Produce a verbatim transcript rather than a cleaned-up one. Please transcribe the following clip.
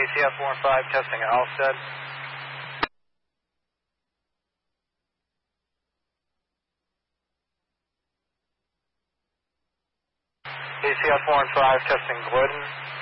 C F four and five testing at Alstead. A C F four and five testing Glidden.